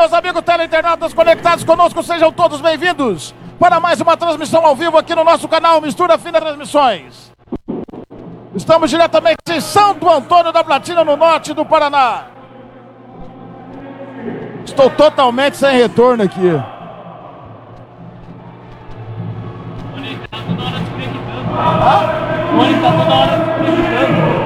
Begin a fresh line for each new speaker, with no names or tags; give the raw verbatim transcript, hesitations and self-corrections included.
meus amigos teleinternatas conectados conosco, sejam todos bem-vindos para mais uma transmissão ao vivo aqui no nosso canal Mistura Fina Transmissões. Estamos diretamente em Santo Antônio da Platina, no norte do Paraná. Estou totalmente sem retorno aqui.
O Mônica tá toda hora se conectando.